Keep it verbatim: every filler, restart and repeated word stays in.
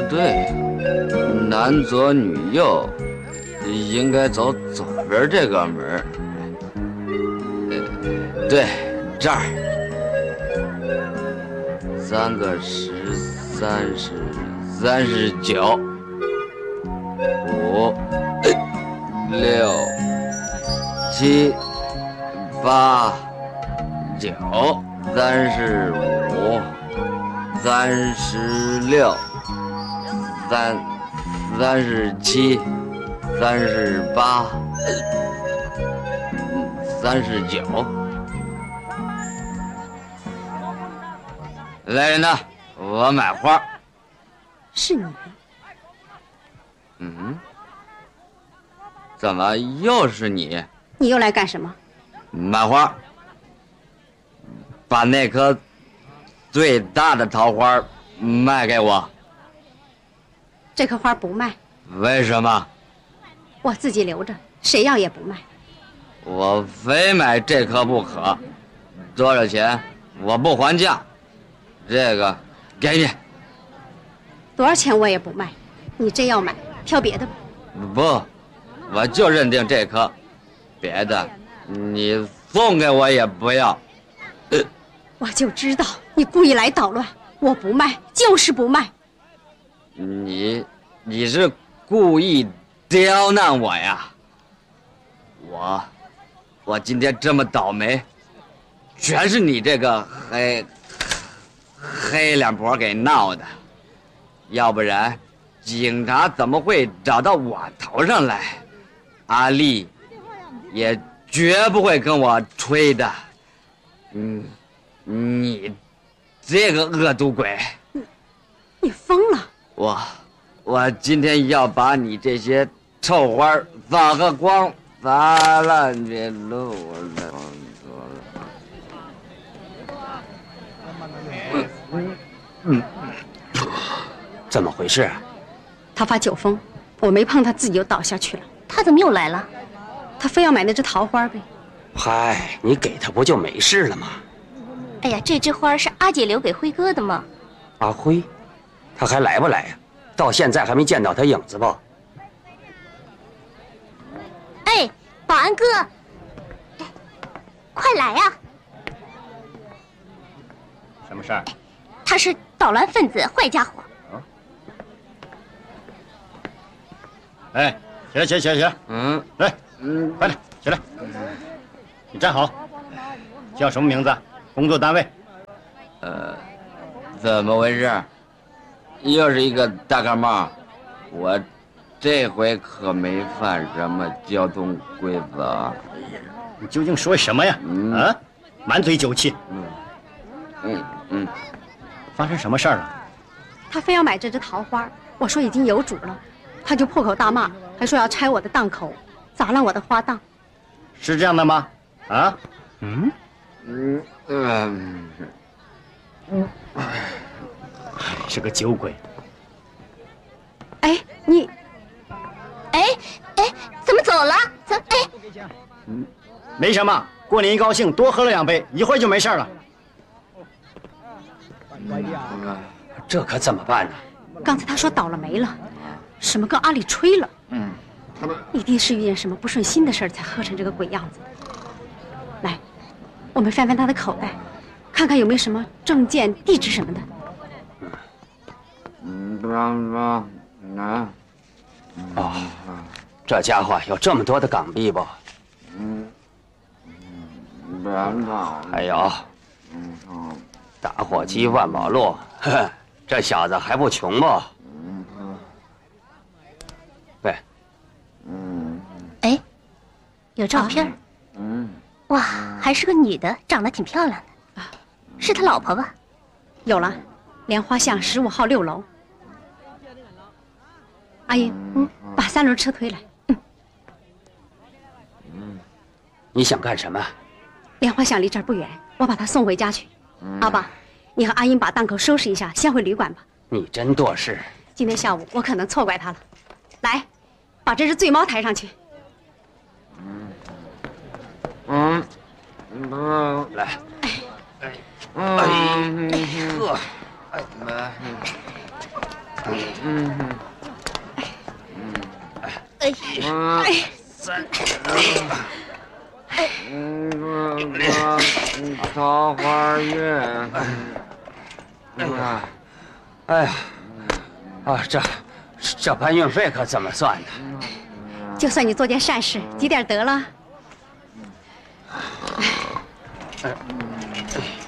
对，男左女右，应该走左边这个门。对，这儿。三个十，三十，三十九，五，六，七，八，九，三十五，三十六，三，三十七，三十八，三十九。来人呐，我买花。 是你？ 嗯，怎么又是你？ 你又来干什么？ 买花。把那棵最大的桃花卖给我。 这棵花不卖。 为什么？ 我自己留着，谁要也不卖。 我非买这棵不可。多少钱？我不还价。这个给你。 多少钱我也不卖。你真要买，挑别的吧。 不，我就认定这棵，别的你送给我也不要。呃、 我就知道你故意来捣乱，我不卖，就是不卖。 你你是故意刁难我呀？我我今天这么倒霉，全是你这个黑黑脸婆给闹的，要不然警察怎么会找到我头上来？阿丽也绝不会跟我吹的。嗯，你这个恶毒鬼！ 你你疯了！ 我我今天要把你这些臭花扫个光，砸烂这路了。 嗯，怎么回事？ 他发酒疯，我没碰他自己就倒下去了。 他怎么又来了？ 他非要买那只桃花呗。 嗨，你给他不就没事了吗？ 哎呀，这枝花是阿姐留给辉哥的吗？ 阿辉，他还来不来呀？到现在还没见到他影子吧？ 哎，保安哥，快来呀！ 什么事儿？ 他是捣乱分子，坏家伙。 啊！哎，起来，起来，起来，起来！ 嗯， 来，嗯，快点起来。你站好。叫什么名字？工作单位？ 呃，怎么回事？又是一个大感冒。我这回可没犯什么交通规则。 你究竟说什么呀？嗯、啊，满嘴酒气。 嗯嗯嗯， 发生什么事儿了？ 他非要买这只桃花，我说已经有主了，他就破口大骂，还说要拆我的档口，砸烂我的花档。 是这样的吗？啊？ 嗯嗯嗯嗯，是个酒鬼。 哎，你， 哎哎，怎么走了？怎哎？ 嗯，没什么，过年一高兴，多喝了两杯，一会儿就没事了。 这可怎么办呢？ 刚才他说倒了霉了，什么跟阿里吹了， 嗯， 一定是遇见什么不顺心的事才喝成这个鬼样子。来，我们翻翻他的口袋，看看有没有什么证件、地址什么的。 嗯，不让吧，啊。 哦，这家伙有这么多的港币不？ 嗯，不让吧。 还有， 嗯嗯。 打火机万宝路，呵呵，这小子还不穷不？ 嗯嗯。 喂， 嗯。 哎，有照片。 嗯。 哇，还是个女的，长得挺漂亮的，是他老婆吧？ 有了，莲花巷十五号六楼。阿姨，嗯，把三轮车推来。嗯。 嗯。你想干什么？ 莲花巷离这儿不远，我把她送回家去。阿爸，你和阿英把档口收拾一下，先回旅馆吧。 你真多事。 今天下午我可能错怪他了。来，把这只醉猫抬上去。 嗯，嗯， 来， 哎， 哎，哎呵， 哎，来， 嗯哎， 嗯， 哎， 三，嗯嗯，桃花运， 哎哎呀，啊，这这搬运费可怎么算呢？ 就算你做件善事，积点德了。 哎。